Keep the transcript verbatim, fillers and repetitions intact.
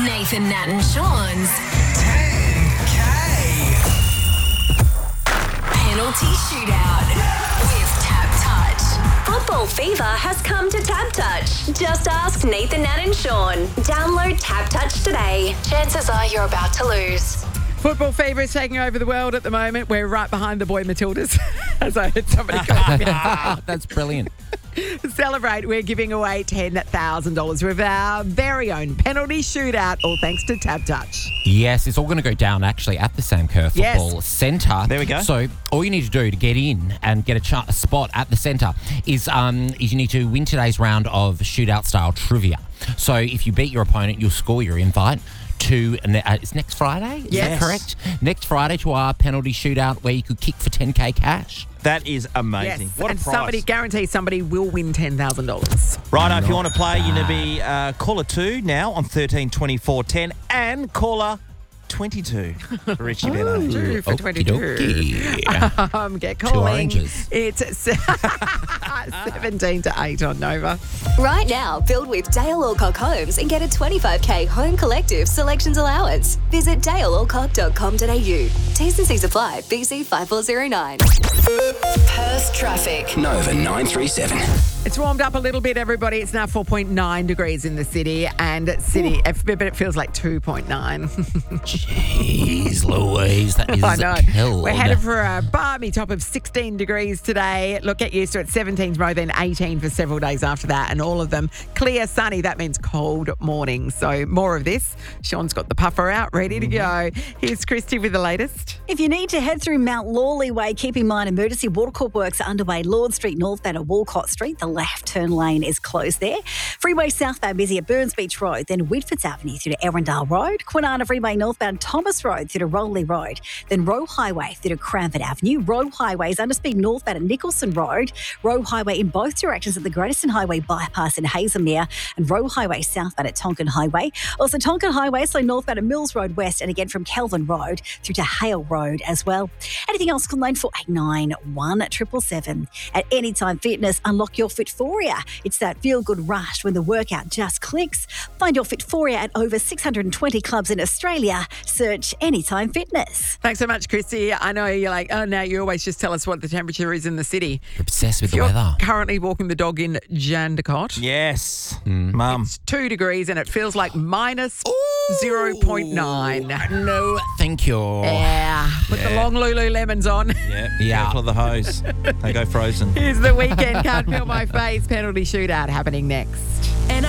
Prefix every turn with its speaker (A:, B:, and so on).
A: Nathan, Nat and Sean's
B: ten K.
A: Penalty Shootout with Tap Touch.
C: Football fever has come to Tap Touch. Just ask Nathan, Nat and Sean. Download Tap Touch today.
A: Chances are you're about to lose.
D: Football fever is taking over the world at the moment. We're right behind the boy Matildas, as I heard somebody call me.
E: That's brilliant.
D: Celebrate, we're giving away ten thousand dollars with our very own penalty shootout, all thanks to Tap Touch.
E: Yes, it's all going to go down actually at the Sam Kerr
D: Yes.
E: Football Centre.
F: There we go.
E: So all you need to do to get in and get a, ch- a spot at the centre is um, is you need to win today's round of shootout-style trivia. So if you beat your opponent, you'll score your invite to, and uh, it's next Friday, is
D: Yes.
E: that correct? Next Friday to our penalty shootout where you could kick for ten K cash.
F: That is amazing.
D: Yes,
F: What a
D: and
F: prize.
D: somebody guarantees somebody will win ten thousand dollars.
F: Righto, if you want to play, you need to be uh, caller two now on thirteen twenty-four ten and caller twenty-two for Richie Beno.
D: Two for twenty-two.
E: Okey-dokey.
D: Um, get
E: Two
D: calling.
E: oranges.
D: It's seventeen to eight on Nova.
C: Right now, build with Dale Alcock Homes and get a twenty-five K home collective selections allowance. Visit dale alcock dot com dot a u. T's and C's apply. B C five four zero nine.
A: Perth traffic.
B: Nova nine three seven.
D: It's warmed up a little bit, everybody. It's now four point nine degrees in the city, and city, but it feels like two point nine.
E: Jeez Louise, that is
D: I know.
E: cold.
D: We're headed for a balmy top of sixteen degrees today. Look, get used to it. seventeen tomorrow, then eighteen for several days after that, and all of them clear, sunny. That means cold mornings. So more of this. Sean's got the puffer out, ready to go. Here's Christy with the latest.
G: If you need to head through Mount Lawley Way, keep in mind emergency watercourse works are underway. Lord Street northbound at Walcott Street, the left turn lane is closed there. Freeway southbound busy at Burns Beach Road, then Whitfords Avenue through to Erindale Road. Kwinana Freeway northbound Thomas Road through to Rowley Road, then Roe Highway through to Cranford Avenue. Roe Highway is underspeed northbound at Nicholson Road. Roe Highway in both directions at the Greateston Highway bypass in Hazelmere, and Roe Highway southbound at Tonkin Highway. Also Tonkin Highway, so northbound at Mills Road West, and again from Kelvin Road through to Hale Road as well. Anything else, call nine four eight nine one seven seven seven. At Anytime Fitness, unlock your Fitforia. It's that feel-good rush when the workout just clicks. Find your Fitforia at over six hundred twenty clubs in Australia. Search Anytime Fitness.
D: Thanks so much, Christy. I know you're like, oh, now you always just tell us what the temperature is in the city.
E: You're obsessed with the
D: You're
E: weather.
D: currently walking the dog in Jandakot.
F: Yes, Mum.
D: It's two degrees and it feels like minus zero point nine.
E: No, thank you.
D: Yeah. Put the long Lululemons on.
F: Yeah,
E: Yeah.
F: careful of the hose. They go frozen.
D: Here's the weekend. Can't feel my face. Penalty shootout happening next.